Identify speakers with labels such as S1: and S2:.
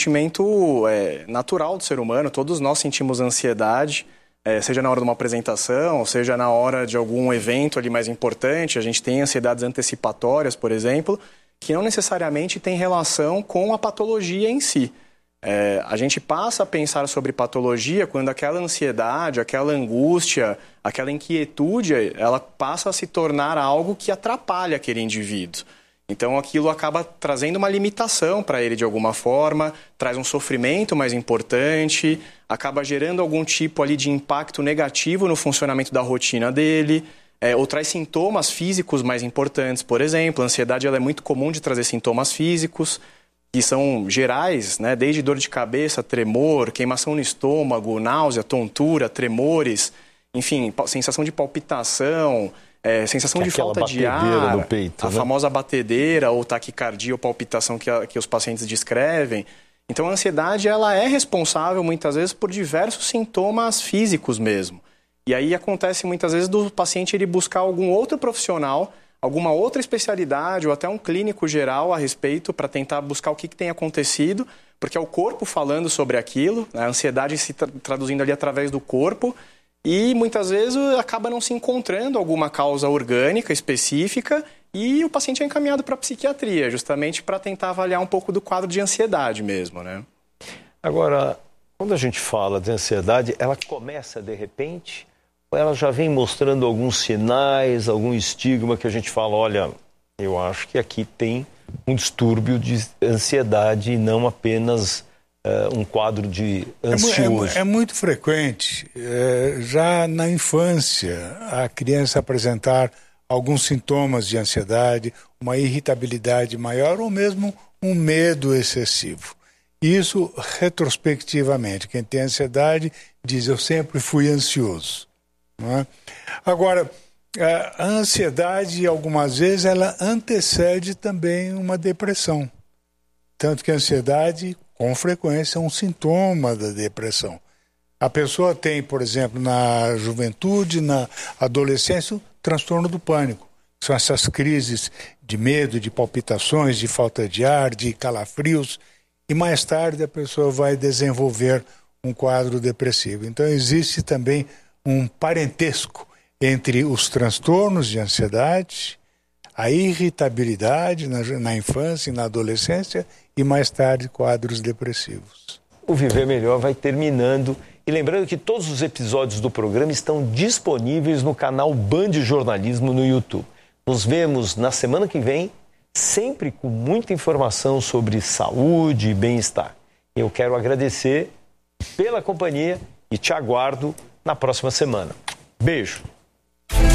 S1: sentimento natural do ser humano. Todos nós sentimos ansiedade, seja na hora de uma apresentação, seja na hora de algum evento ali mais importante. A gente tem ansiedades antecipatórias, por exemplo, que não necessariamente tem relação com a patologia em si. A gente passa a pensar sobre patologia quando aquela ansiedade, aquela angústia, aquela inquietude, ela passa a se tornar algo que atrapalha aquele indivíduo. Então aquilo acaba trazendo uma limitação para ele de alguma forma, traz um sofrimento mais importante, acaba gerando algum tipo ali de impacto negativo no funcionamento da rotina dele, ou traz sintomas físicos mais importantes. Por exemplo, a ansiedade ela é muito comum de trazer sintomas físicos, que são gerais, né? Desde dor de cabeça, tremor, queimação no estômago, náusea, tontura, tremores, enfim, sensação de palpitação, sensação de falta de ar,
S2: no peito,
S1: a famosa batedeira ou taquicardia ou palpitação que os pacientes descrevem. Então a ansiedade ela é responsável muitas vezes por diversos sintomas físicos mesmo. E aí acontece muitas vezes do paciente ele buscar algum outro profissional, alguma outra especialidade ou até um clínico geral a respeito para tentar buscar o que tem acontecido, porque é o corpo falando sobre aquilo, a ansiedade se traduzindo ali através do corpo, e muitas vezes acaba não se encontrando alguma causa orgânica específica e o paciente é encaminhado para a psiquiatria, justamente para tentar avaliar um pouco do quadro de ansiedade mesmo, né?
S2: Agora, quando a gente fala de ansiedade, ela começa de repente? Ou ela já vem mostrando alguns sinais, algum estigma que a gente fala, olha, eu acho que aqui tem um distúrbio de ansiedade e não apenas um quadro de ansioso?
S3: É muito frequente, já na infância, a criança apresentar alguns sintomas de ansiedade, uma irritabilidade maior ou mesmo um medo excessivo. Isso retrospectivamente. Quem tem ansiedade diz, eu sempre fui ansioso. Não é? Agora, a ansiedade, algumas vezes, ela antecede também uma depressão. Tanto que a ansiedade, com frequência, é um sintoma da depressão. A pessoa tem, por exemplo, na juventude, na adolescência, o transtorno do pânico. São essas crises de medo, de palpitações, de falta de ar, de calafrios. E mais tarde a pessoa vai desenvolver um quadro depressivo. Então existe também um parentesco entre os transtornos de ansiedade, a irritabilidade na infância e na adolescência e mais tarde quadros depressivos.
S2: O Viver Melhor vai terminando. E lembrando que todos os episódios do programa estão disponíveis no canal Band Jornalismo no YouTube. Nos vemos na semana que vem, sempre com muita informação sobre saúde e bem-estar. Eu quero agradecer pela companhia e te aguardo na próxima semana. Beijo!